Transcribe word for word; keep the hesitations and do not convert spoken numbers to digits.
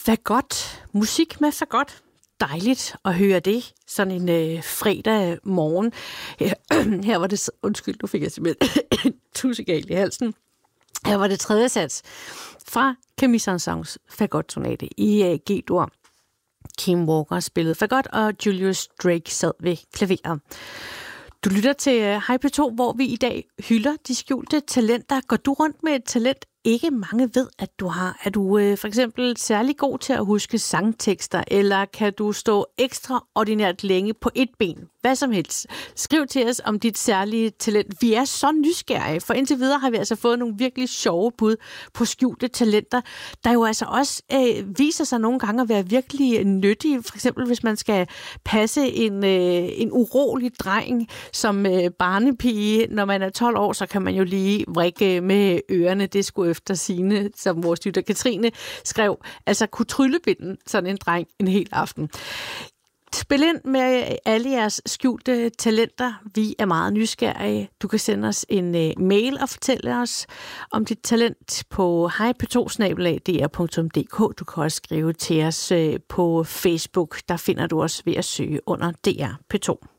Fagot. Musik med fagot. Dejligt at høre det. Sådan en øh, fredag morgen. Her, her var det... Undskyld, nu fik jeg simpelthen tussegalt i halsen. Her var det tredje sats fra Camille Saint-Saëns fagot-sonate i øh, G-dur. Kim Walker spillede fagot, og Julius Drake sad ved klaveret. Du lytter til Hej P to, hvor vi i dag hylder de skjulte talenter. Går du rundt med et talent, ikke mange ved, at du har? Er du øh, for eksempel særlig god til at huske sangtekster, eller kan du stå ekstraordinært længe på et ben? Hvad som helst. Skriv til os om dit særlige talent. Vi er så nysgerrige, for indtil videre har vi altså fået nogle virkelig sjove bud på skjulte talenter, der jo altså også øh, viser sig nogle gange at være virkelig nyttige. For eksempel hvis man skal passe en, øh, en urolig dreng som øh, barnepige. Når man er tolv år, så kan man jo lige vrikke med ørerne. Det skulle efter sine, som vores lytter Katrine skrev, altså kunne tryllebinde sådan en dreng en hel aften. Spil ind med alle jeres skjulte talenter. Vi er meget nysgerrige. Du kan sende os en uh, mail og fortælle os om dit talent på hej p to snabel-a d r punktum d k. Du kan også skrive til os uh, på Facebook. Der finder du os ved at søge under D R P to.